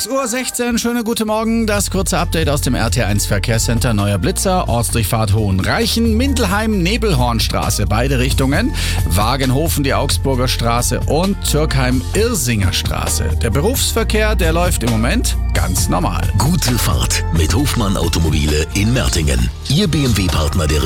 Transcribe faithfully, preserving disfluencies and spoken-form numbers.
sechs Uhr sechzehn, schöne guten Morgen. Das kurze Update aus dem R T eins Verkehrscenter. Neuer Blitzer, Ortsdurchfahrt Hohenreichen, Mindelheim, Nebelhornstraße, beide Richtungen, Wagenhofen, die Augsburger Straße und Türkheim-Irsinger Straße. Der Berufsverkehr, der läuft im Moment ganz normal. Gute Fahrt mit Hofmann Automobile in Mertingen. Ihr B M W-Partner der